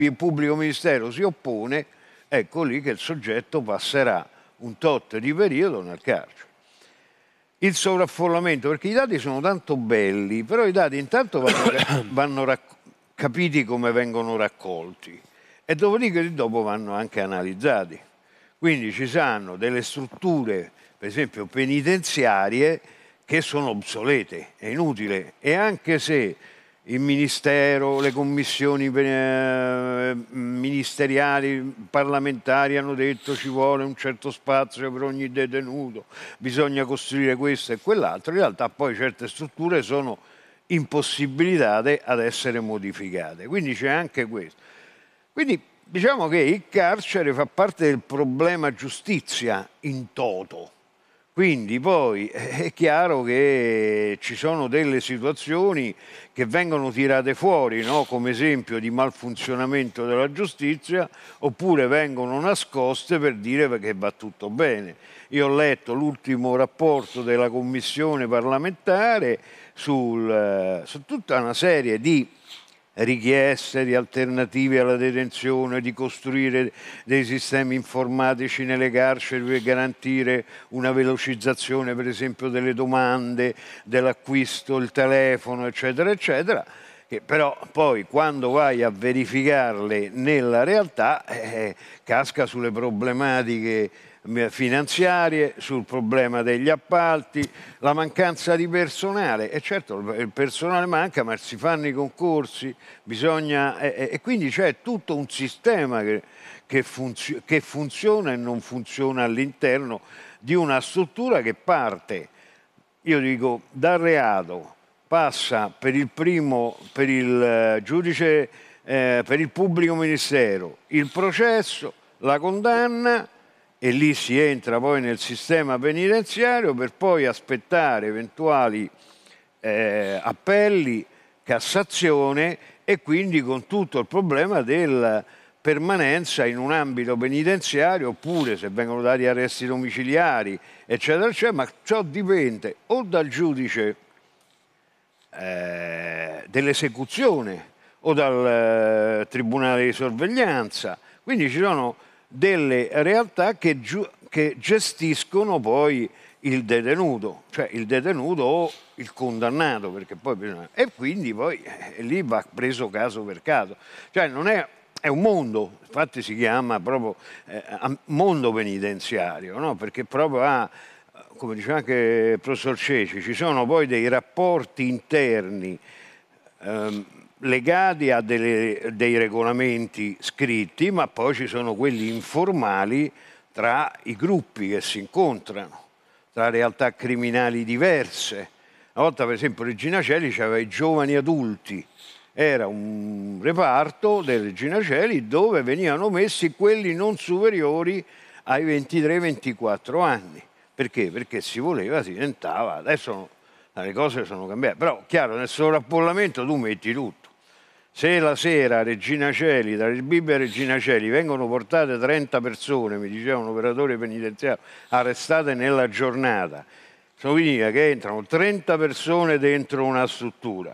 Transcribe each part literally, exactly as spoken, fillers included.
il pubblico ministero si oppone, ecco lì che il soggetto passerà un tot di periodo nel carcere. Il sovraffollamento, perché i dati sono tanto belli, però i dati intanto vanno, vanno capiti come vengono raccolti e dopodiché dopo vanno anche analizzati. Quindi ci saranno delle strutture, per esempio penitenziarie, che sono obsolete, è inutile, e anche se il Ministero, le commissioni eh, ministeriali, parlamentari hanno detto ci vuole un certo spazio per ogni detenuto, bisogna costruire questo e quell'altro, in realtà poi certe strutture sono impossibilitate ad essere modificate, quindi c'è anche questo. Quindi diciamo che il carcere fa parte del problema giustizia in toto. Quindi poi è chiaro che ci sono delle situazioni che vengono tirate fuori, no? Come esempio di malfunzionamento della giustizia, oppure vengono nascoste per dire che va tutto bene. Io ho letto l'ultimo rapporto della commissione parlamentare sul, su tutta una serie di richieste di alternative alla detenzione, di costruire dei sistemi informatici nelle carceri per garantire una velocizzazione per esempio delle domande, dell'acquisto, il telefono eccetera eccetera, che però poi quando vai a verificarle nella realtà eh, casca sulle problematiche finanziarie, sul problema degli appalti, la mancanza di personale, e certo il personale manca ma si fanno i concorsi, bisogna, e, e quindi c'è tutto un sistema che, che, funzio, che funziona e non funziona all'interno di una struttura che parte, io dico, dal reato, passa per il primo, per il giudice, eh, per il pubblico ministero, il processo, la condanna, e lì si entra poi nel sistema penitenziario per poi aspettare eventuali eh, appelli, Cassazione, e quindi con tutto il problema della permanenza in un ambito penitenziario, oppure se vengono dati arresti domiciliari eccetera eccetera, ma ciò dipende o dal giudice eh, dell'esecuzione o dal eh, tribunale di sorveglianza, quindi ci sono delle realtà che, che gestiscono poi il detenuto, cioè il detenuto o il condannato, perché poi bisogna, e quindi poi eh, lì va preso caso per caso, cioè non è, è un mondo, infatti si chiama proprio eh, mondo penitenziario, no? Perché proprio ha, come diceva anche il professor Ceci, ci sono poi dei rapporti interni ehm, legati a delle, dei regolamenti scritti, ma poi ci sono quelli informali tra i gruppi che si incontrano, tra realtà criminali diverse. Una volta per esempio Regina Coeli aveva i giovani adulti, era un reparto del Regina Coeli dove venivano messi quelli non superiori ai ventitré ventiquattro anni. Perché? Perché si voleva, si tentava, adesso le cose sono cambiate, però chiaro nel sovraffollamento tu metti tutto. Se la sera a Regina Coeli, tra il Bibbia e Regina Coeli, vengono portate trenta persone, mi diceva un operatore penitenziario, arrestate nella giornata, significa che entrano trenta persone dentro una struttura,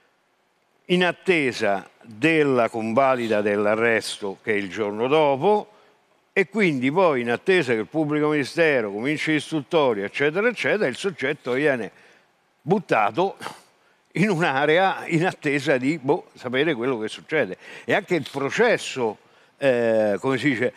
in attesa della convalida dell'arresto che è il giorno dopo, e quindi poi in attesa che il pubblico ministero cominci l'istruttoria, eccetera, eccetera, il soggetto viene buttato in un'area in attesa di boh, sapere quello che succede. E anche il processo, eh, come si dice,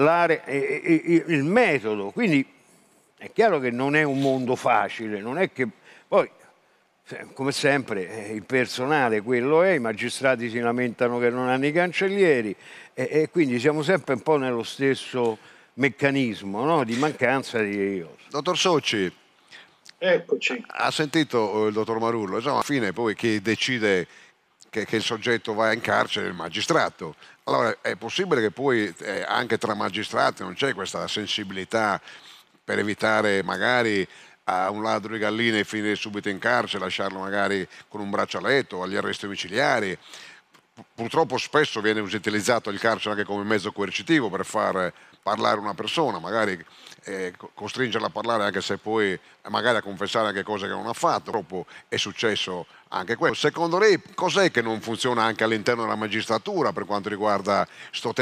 il metodo. Quindi è chiaro che non è un mondo facile, non è che poi, come sempre, il personale quello è, i magistrati si lamentano che non hanno i cancellieri e, e quindi siamo sempre un po' nello stesso meccanismo, no? Di mancanza di... Dottor Socci, eccoci. Ha sentito il dottor Marullo, insomma, alla fine poi chi decide che, che il soggetto va in carcere è il magistrato. Allora è possibile che poi eh, anche tra magistrati non c'è questa sensibilità per evitare magari a un ladro di galline finire subito in carcere, lasciarlo magari con un braccialetto agli arresti domiciliari, purtroppo spesso viene utilizzato il carcere anche come mezzo coercitivo per far parlare una persona, magari eh, costringerla a parlare anche se poi magari a confessare anche cose che non ha fatto. Purtroppo è successo anche questo. Secondo lei cos'è che non funziona anche all'interno della magistratura per quanto riguarda sto tema?